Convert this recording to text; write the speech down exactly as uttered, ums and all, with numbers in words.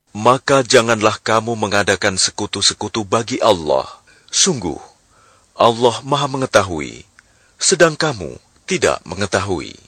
Maka janganlah kamu mengadakan sekutu-sekutu bagi Allah. Sungguh, Allah Maha Mengetahui, sedang kamu tidak mengetahui.